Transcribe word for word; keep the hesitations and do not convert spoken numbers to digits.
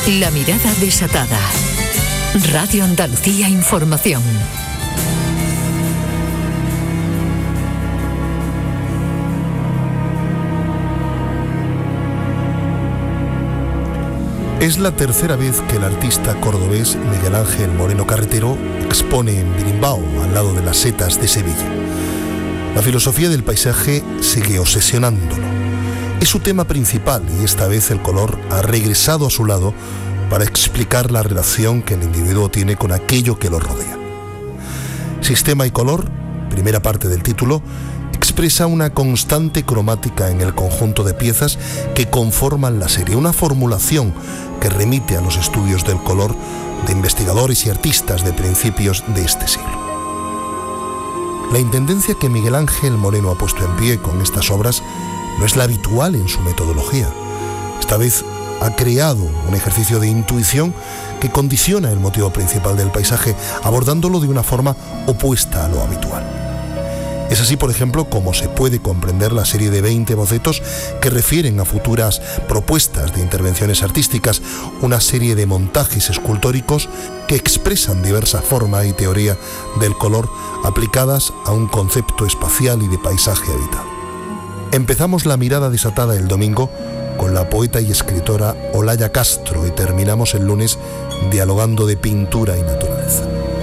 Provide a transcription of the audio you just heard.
La mirada desatada. Radio Andalucía Información. Es la tercera vez que el artista cordobés Miguel Ángel Moreno Carretero expone en Birimbao, al lado de las setas de Sevilla. La filosofía del paisaje sigue obsesionándolo. Es su tema principal y esta vez el color ha regresado a su lado para explicar la relación que el individuo tiene con aquello que lo rodea. Sistema y color, primera parte del título, expresa una constante cromática en el conjunto de piezas que conforman la serie, una formulación que remite a los estudios del color de investigadores y artistas de principios de este siglo. La intendencia que Miguel Ángel Moreno ha puesto en pie con estas obras no es la habitual en su metodología. Esta vez ha creado un ejercicio de intuición que condiciona el motivo principal del paisaje, abordándolo de una forma opuesta a lo habitual. Es así, por ejemplo, como se puede comprender la serie de veinte bocetos que refieren a futuras propuestas de intervenciones artísticas, una serie de montajes escultóricos que expresan diversa forma y teoría del color aplicadas a un concepto espacial y de paisaje habitado. Empezamos la mirada desatada el domingo con la poeta y escritora Olaya Castro y terminamos el lunes dialogando de pintura y naturaleza.